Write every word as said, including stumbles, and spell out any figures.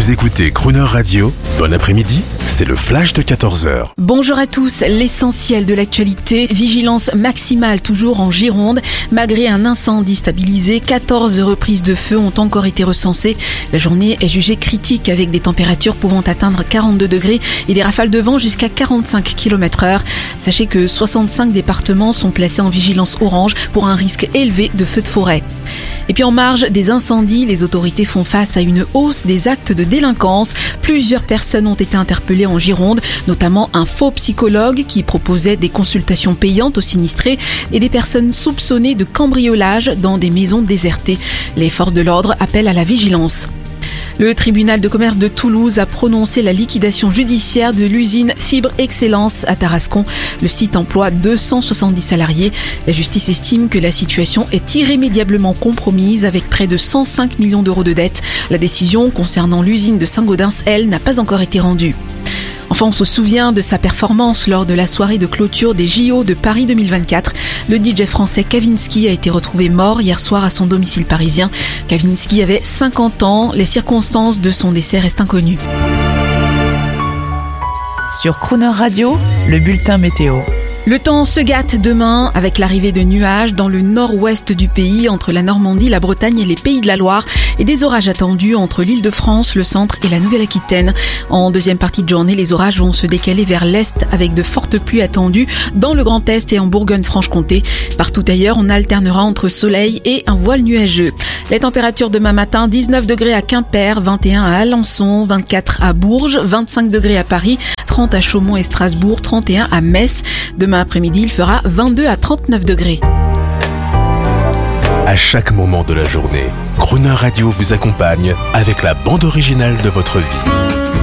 Vous écoutez Crooner Radio. Bon après-midi, c'est le flash de quatorze heures. Bonjour à tous, l'essentiel de l'actualité. Vigilance maximale toujours en Gironde. Malgré un incendie stabilisé, quatorze reprises de feu ont encore été recensées. La journée est jugée critique avec des températures pouvant atteindre quarante-deux degrés et des rafales de vent jusqu'à quarante-cinq kilomètres heure. Sachez que soixante-cinq départements sont placés en vigilance orange pour un risque élevé de feux de forêt. Et puis en marge des incendies, les autorités font face à une hausse des actes de délinquance. Plusieurs personnes ont été interpellées en Gironde, notamment un faux psychologue qui proposait des consultations payantes aux sinistrés et des personnes soupçonnées de cambriolage dans des maisons désertées. Les forces de l'ordre appellent à la vigilance. Le tribunal de commerce de Toulouse a prononcé la liquidation judiciaire de l'usine Fibre Excellence à Tarascon. Le site emploie deux cent soixante-dix salariés. La justice estime que la situation est irrémédiablement compromise avec près de cent cinq millions d'euros de dettes. La décision concernant l'usine de Saint-Gaudens, elle, n'a pas encore été rendue. Enfin, on se souvient de sa performance lors de la soirée de clôture des J O de Paris deux mille vingt-quatre. Le D J français Kavinsky a été retrouvé mort hier soir à son domicile parisien. Kavinsky avait cinquante ans. Les circonstances de son décès restent inconnues. Sur Crooner Radio, le bulletin météo. Le temps se gâte demain avec l'arrivée de nuages dans le nord-ouest du pays, entre la Normandie, la Bretagne et les Pays de la Loire, et des orages attendus entre l'Île-de-France, le centre et la Nouvelle-Aquitaine. En deuxième partie de journée, les orages vont se décaler vers l'est avec de fortes pluies attendues dans le Grand Est et en Bourgogne-Franche-Comté. Partout ailleurs, on alternera entre soleil et un voile nuageux. Les températures demain matin, dix-neuf degrés à Quimper, vingt et un à Alençon, vingt-quatre à Bourges, vingt-cinq degrés à Paris, trente à Chaumont et Strasbourg, trente et un à Metz. Demain après-midi, il fera vingt-deux à trente-neuf degrés. À chaque moment de la journée, Crooner Radio vous accompagne avec la bande originale de votre vie.